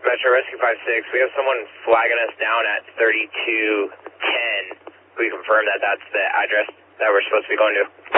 Dispatcher, Rescue 56. We have someone flagging us down at 3210. We confirm that that's the address that we're supposed to be going to.